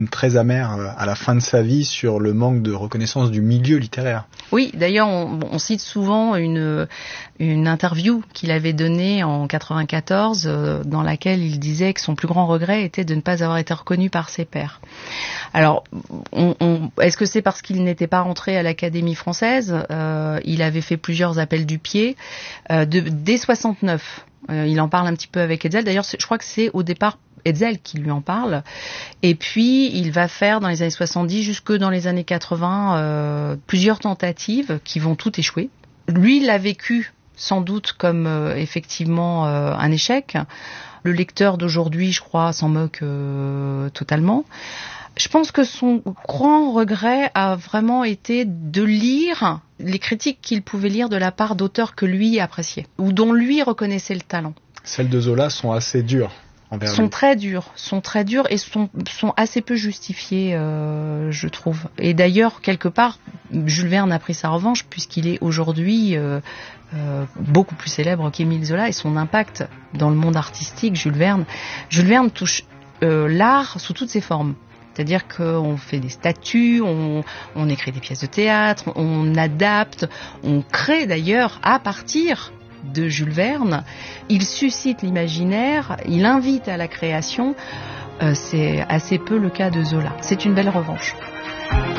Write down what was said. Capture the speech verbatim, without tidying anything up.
très amer à la fin de sa vie sur le manque de reconnaissance du milieu littéraire. Oui, d'ailleurs, on, on cite souvent une, une interview qu'il avait donnée en quatre-vingt-quatorze, euh, dans laquelle il disait que son plus grand regret était de ne pas avoir été reconnu par ses pairs. Alors, on, on, est-ce que c'est parce qu'il n'était pas rentré à l'Académie française ? euh, Il avait fait plusieurs appels du pied. Euh, de, dès soixante-neuf, euh, il en parle un petit peu avec Hetzel. D'ailleurs, je crois que c'est au départ Hetzel qui lui en parle. Et puis, il va faire dans les années soixante-dix jusque dans les années quatre-vingts euh, plusieurs tentatives qui vont toutes échouer. Lui, il l'a vécu sans doute comme euh, effectivement euh, un échec. Le lecteur d'aujourd'hui, je crois, s'en moque euh, totalement. Je pense que son grand regret a vraiment été de lire les critiques qu'il pouvait lire de la part d'auteurs que lui appréciait, ou dont lui reconnaissait le talent. Celles de Zola sont assez dures. Sont très durs, sont très durs et sont, sont assez peu justifiés, euh, je trouve. Et d'ailleurs, quelque part, Jules Verne a pris sa revanche puisqu'il est aujourd'hui euh, euh, beaucoup plus célèbre qu'Émile Zola et son impact dans le monde artistique, Jules Verne. Jules Verne touche euh, l'art sous toutes ses formes. C'est-à-dire qu'on fait des statues, on, on écrit des pièces de théâtre, on adapte, on crée d'ailleurs à partir de Jules Verne. Il suscite l'imaginaire, il invite à la création. Euh, c'est assez peu le cas de Zola. C'est une belle revanche.